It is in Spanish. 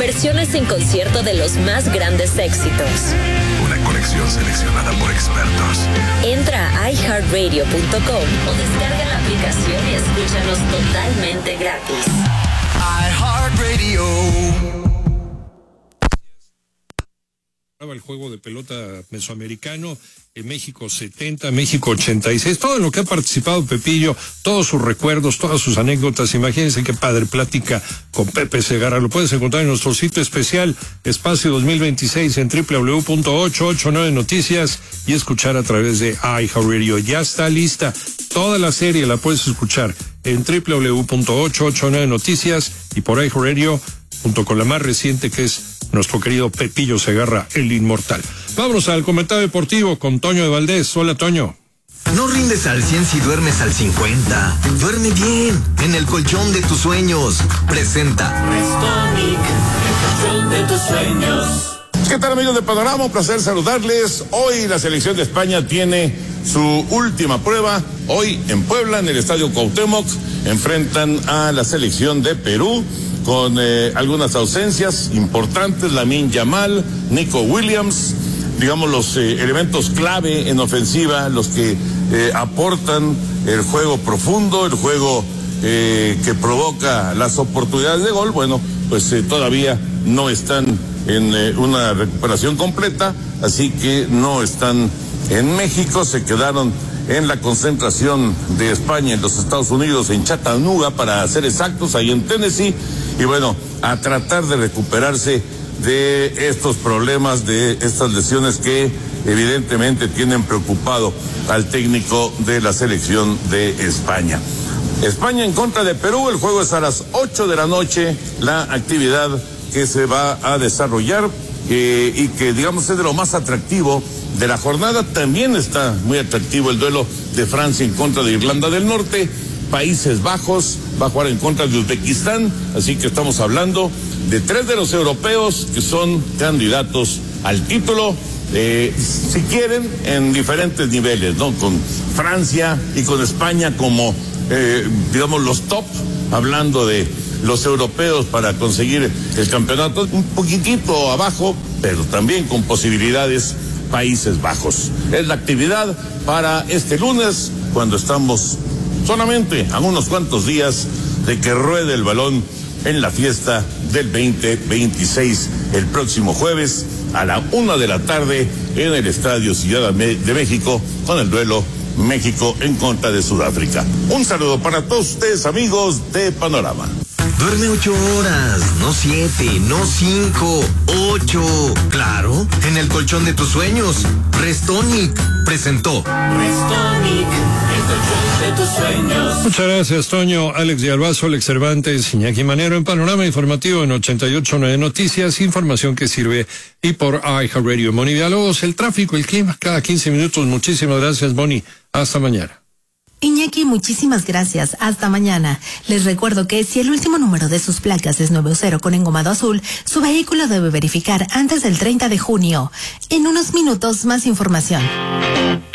versiones en concierto de los más grandes éxitos. Una colección seleccionada por expertos. Entra a iHeartRadio.com o descarga la aplicación y escúchanos totalmente gratis. iHeartRadio. El juego de pelota mesoamericano, en México 70, México 86, todo en lo que ha participado Pepillo, todos sus recuerdos, todas sus anécdotas. Imagínense qué padre plática con Pepe Segarra. Lo puedes encontrar en nuestro sitio especial Espacio 2026 en www.889noticias y escuchar a través de iHeartRadio. Ya está lista toda la serie, la puedes escuchar en www.889noticias y por iHeartRadio, junto con la más reciente, que es nuestro querido Pepillo Segarra, el inmortal. Vámonos al comentario deportivo con Toño de Valdés. Hola, Toño. No rindes al 100 si duermes al 50. Duerme bien en el colchón de tus sueños. Presenta Restonic, el colchón de tus sueños. ¿Qué tal, amigos de Panorama? Un placer saludarles. Hoy la selección de España tiene su última prueba. Hoy en Puebla, en el Estadio Cuauhtémoc, enfrentan a la selección de Perú con algunas ausencias importantes. Lamine Yamal, Nico Williams, digamos los elementos clave en ofensiva, los que aportan el juego profundo, el juego que provoca las oportunidades de gol. Bueno, pues todavía no están en una recuperación completa, así que no están en México. Se quedaron en la concentración de España en los Estados Unidos, en Chattanooga, para ser exactos, ahí en Tennessee. Y bueno, a tratar de recuperarse de estos problemas, de estas lesiones que evidentemente tienen preocupado al técnico de la selección de España. España en contra de Perú, el juego es a las 8 de la noche, la actividad que se va a desarrollar y que digamos es de lo más atractivo de la jornada. También está muy atractivo el duelo de Francia en contra de Irlanda del Norte. Países Bajos va a jugar en contra de Uzbekistán, así que estamos hablando de 3 de los europeos que son candidatos al título, si quieren, en diferentes niveles, ¿no? Con Francia y con España como, digamos, los top, hablando de los europeos para conseguir el campeonato. Un poquitito abajo, pero también con posibilidades, Países Bajos. Es la actividad para este lunes, cuando estamos solamente a unos cuantos días de que ruede el balón en la fiesta del 2026, el próximo jueves a la 1 de la tarde en el Estadio Ciudad de México, con el duelo México en contra de Sudáfrica. Un saludo para todos ustedes, amigos de Panorama. Duerme 8 horas, no 7, no 5, 8. Claro, en el colchón de tus sueños. Restonic presentó Restonic, el colchón de tus sueños. Muchas gracias, Toño. Alex de Albazo, Alex Cervantes, Iñaki Manero en Panorama Informativo en 88.9 Noticias, información que sirve, y por iHeartRadio. Moni Diálogos, el tráfico, el clima, cada 15 minutos. Muchísimas gracias, Moni. Hasta mañana. Iñaki, muchísimas gracias. Hasta mañana. Les recuerdo que si el último número de sus placas es 90 con engomado azul, su vehículo debe verificar antes del 30 de junio. En unos minutos, más información.